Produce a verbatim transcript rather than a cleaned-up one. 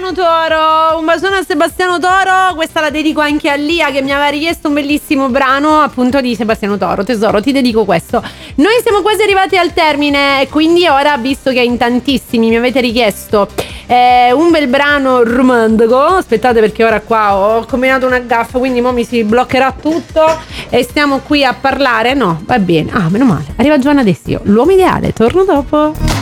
Sebastiano Toro, un bacione a Sebastiano Toro. Questa la dedico anche a Lia che mi aveva richiesto un bellissimo brano appunto di Sebastiano Toro. Tesoro, ti dedico questo. Noi siamo quasi arrivati al termine, quindi ora, visto che in tantissimi mi avete richiesto eh, un bel brano romantico, aspettate perché ora qua ho combinato una gaffa, quindi mo mi si bloccherà tutto e stiamo qui a parlare. No, va bene, ah meno male, arriva Giovanna Desio, l'uomo ideale, torno dopo.